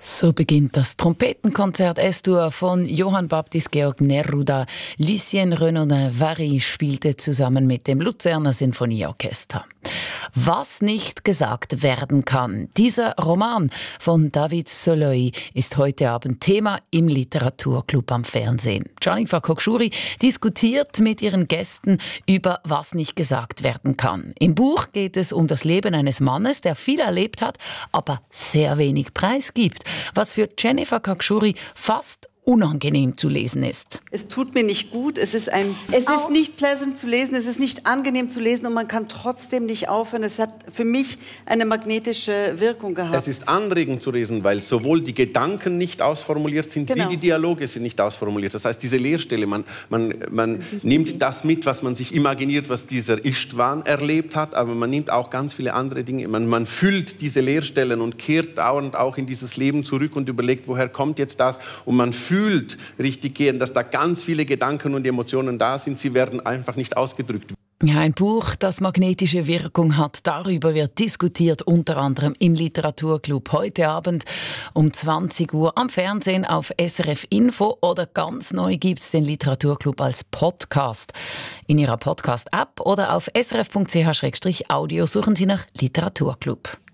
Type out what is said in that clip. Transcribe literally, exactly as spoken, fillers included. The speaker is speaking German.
So beginnt das Trompetenkonzert S-Dur von Johann Baptist Georg Neruda. Lucien Renaudin-Vary spielte zusammen mit dem Luzerner Sinfonieorchester. Was nicht gesagt werden kann. Dieser Roman von David Soloy ist heute Abend Thema im Literaturclub am Fernsehen. Giannifer Kokschuri diskutiert mit ihren Gästen über was nicht gesagt werden kann. Im Buch geht es um das Leben eines Mannes, der viel erlebt hat, aber sehr wenig preisgibt, was für Giannifer Kokschuri fast unangenehm zu lesen ist. Es tut mir nicht gut, es ist, ein, es ist nicht pleasant zu lesen, es ist nicht angenehm zu lesen und man kann trotzdem nicht aufhören. Es hat für mich eine magnetische Wirkung gehabt. Es ist anregend zu lesen, weil sowohl die Gedanken nicht ausformuliert sind, genau, wie die Dialoge sind nicht ausformuliert. Das heißt, diese Leerstelle, man, man, man nimmt das mit, was man sich imaginiert, was dieser Istvan erlebt hat, aber man nimmt auch ganz viele andere Dinge. Man, man füllt diese Leerstellen und kehrt dauernd auch in dieses Leben zurück und überlegt, woher kommt jetzt das? Und man fühlt richtig gehen, dass da ganz viele Gedanken und Emotionen da sind. Sie werden einfach nicht ausgedrückt. Ja, ein Buch, das magnetische Wirkung hat. Darüber wird diskutiert, unter anderem im Literaturclub heute Abend um zwanzig Uhr am Fernsehen auf S R F Info oder ganz neu gibt es den Literaturclub als Podcast. In Ihrer Podcast-App oder auf srf punkt c h slash audio suchen Sie nach Literaturclub.